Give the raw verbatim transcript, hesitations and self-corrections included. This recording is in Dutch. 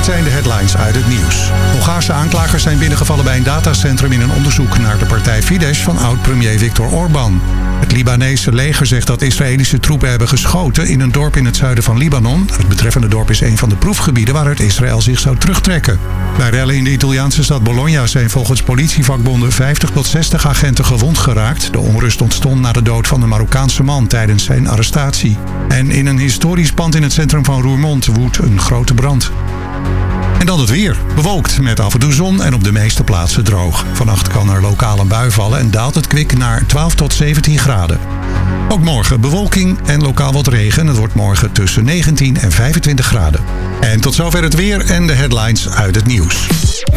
Dit zijn de headlines uit het nieuws. Hongaarse aanklagers zijn binnengevallen bij een datacentrum in een onderzoek naar de partij Fidesz van oud-premier Viktor Orbán. Het Libanese leger zegt dat Israëlische troepen hebben geschoten in een dorp in het zuiden van Libanon. Het betreffende dorp is een van de proefgebieden waaruit Israël zich zou terugtrekken. Bij rellen in de Italiaanse stad Bologna zijn volgens politievakbonden vijftig tot zestig agenten gewond geraakt. De onrust ontstond na de dood van een Marokkaanse man tijdens zijn arrestatie. En in een historisch pand in het centrum van Roermond woedt een grote brand. En dan het weer. Bewolkt met af en toe zon en op de meeste plaatsen droog. Vannacht kan er lokaal een bui vallen en daalt het kwik naar twaalf tot zeventien graden. Ook morgen bewolking en lokaal wat regen. Het wordt morgen tussen negentien en vijfentwintig graden. En tot zover het weer en de headlines uit het nieuws.